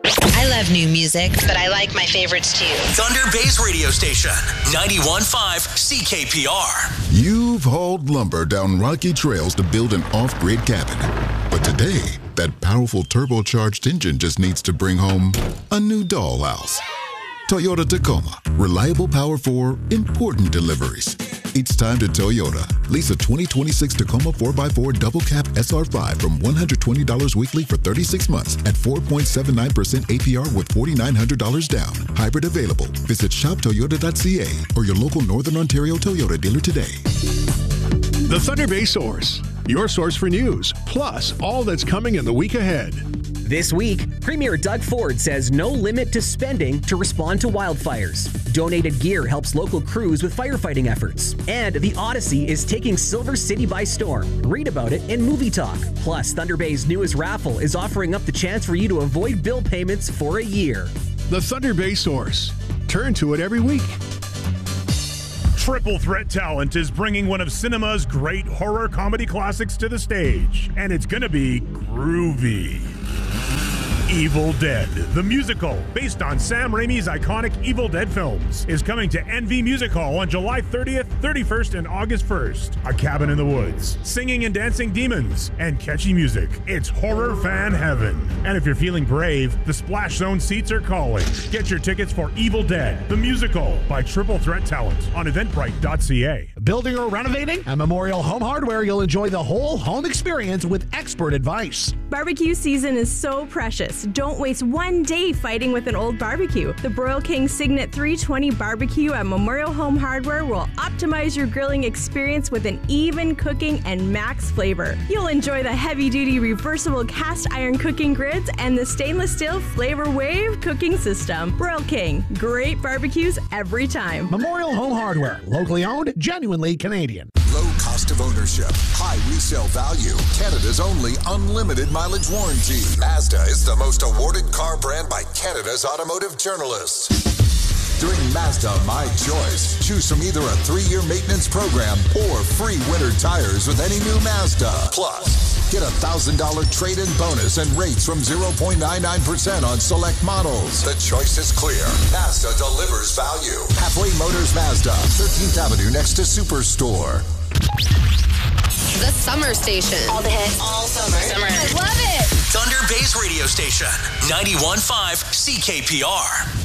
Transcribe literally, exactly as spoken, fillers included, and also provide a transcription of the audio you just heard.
I love new music, but I like my favorites too. Thunder Bay's radio station, ninety-one point five C K P R. You've hauled lumber down rocky trails to build an off-grid cabin. But today, that powerful turbocharged engine just needs to bring home a new dollhouse. Toyota Tacoma. Reliable power for important deliveries. It's time to Toyota. Lease a twenty twenty-six Tacoma four by four double cab S R five from one hundred twenty dollars weekly for thirty-six months at four point seven nine percent A P R with four thousand nine hundred dollars down. Hybrid available. Visit shop toyota dot c a or your local Northern Ontario Toyota dealer today. The Thunder Bay Source, your source for news, plus all that's coming in the week ahead. This week, Premier Doug Ford says no limit to spending to respond to wildfires. Donated gear helps local crews with firefighting efforts. And the Odyssey is taking Silver City by storm. Read about it in Movie Talk. Plus, Thunder Bay's newest raffle is offering up the chance for you to avoid bill payments for a year. The Thunder Bay Source. Turn to it every week. Triple Threat Talent is bringing one of cinema's great horror comedy classics to the stage, and it's gonna be groovy. Evil Dead, the musical, based on Sam Raimi's iconic Evil Dead films, is coming to N V Music Hall on July thirtieth, thirty-first, and August first. A cabin in the woods, singing and dancing demons, and catchy music. It's horror fan heaven. And if you're feeling brave, the Splash Zone seats are calling. Get your tickets for Evil Dead, the musical, by Triple Threat Talent on eventbrite dot c a. Building or renovating? At Memorial Home Hardware, you'll enjoy the whole home experience with expert advice. Barbecue season is so precious. Don't waste one day fighting with an old barbecue. The Broil King Signet three twenty barbecue at Memorial Home Hardware will optimize your grilling experience with an even cooking and max flavor. You'll enjoy the heavy-duty reversible cast iron cooking grids and the stainless steel Flavor Wave cooking system. Broil King, great barbecues every time. Memorial Home Hardware, locally owned, genuinely Canadian. Low cost of ownership, high resale value, Canada's only unlimited mileage warranty. Mazda is the most awarded car brand by Canada's automotive journalists. During Mazda My Choice, choose from either a three-year maintenance program or free winter tires with any new Mazda. Plus, get a one thousand dollars trade-in bonus and rates from zero point nine nine percent on select models. The choice is clear. Mazda delivers value. Halfway Motors Mazda, thirteenth Avenue next to Superstore. The Summer Station. All the hits. All summer. Summer. I love it. Thunder Bay's radio station, ninety-one point five C K P R.